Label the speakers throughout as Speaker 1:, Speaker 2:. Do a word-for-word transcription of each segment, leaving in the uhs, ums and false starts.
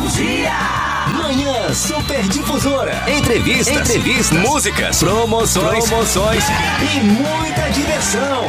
Speaker 1: Bom dia! Manhã Super Difusora. Entrevistas, Entrevistas, músicas, promoções, promoções e muita diversão.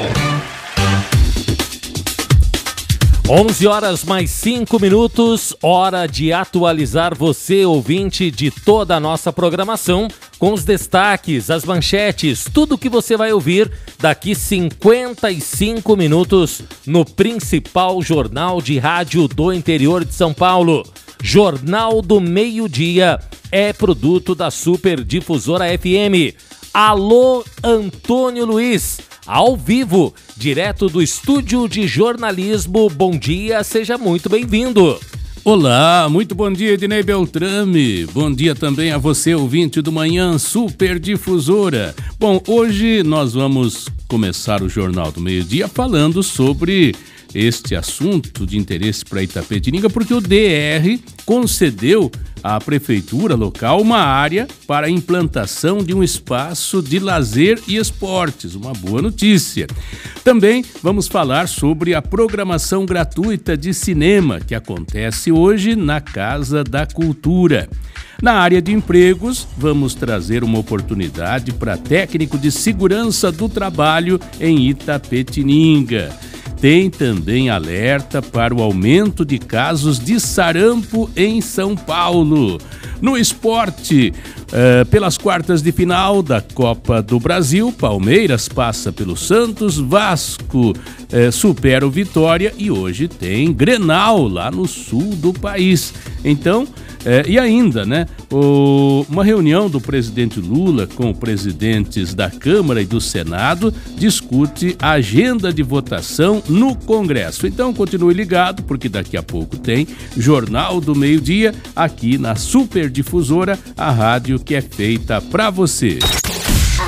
Speaker 2: onze horas mais cinco minutos, hora de atualizar você, ouvinte de toda a nossa programação, com os destaques, as manchetes, tudo que você vai ouvir daqui cinquenta e cinco minutos no principal jornal de rádio do interior de São Paulo. Jornal do Meio-Dia é produto da Super Difusora F M. Alô, Antônio Luiz, ao vivo, direto do estúdio de jornalismo. Bom dia, seja muito bem-vindo.
Speaker 3: Olá, muito bom dia, Ednei Beltrame. Bom dia também a você, ouvinte do Manhã Super Difusora. Bom, hoje nós vamos começar o Jornal do Meio-Dia falando sobre este assunto de interesse para Itapetininga, porque o D R concedeu à prefeitura local uma área para a implantação de um espaço de lazer e esportes. Uma boa notícia. Também vamos falar sobre a programação gratuita de cinema que acontece hoje na Casa da Cultura. Na área de empregos, vamos trazer uma oportunidade para técnico de segurança do trabalho em Itapetininga. Tem também alerta para o aumento de casos de sarampo em São Paulo. No esporte, uh, pelas quartas de final da Copa do Brasil, Palmeiras passa pelo Santos, Vasco uh, supera o Vitória e hoje tem Grenal lá no sul do país. Então, É, e ainda, né, o, uma reunião do presidente Lula com presidentes da Câmara e do Senado discute a agenda de votação no Congresso. Então continue ligado, porque daqui a pouco tem Jornal do Meio-Dia aqui na Super Difusora, a rádio que é feita para você.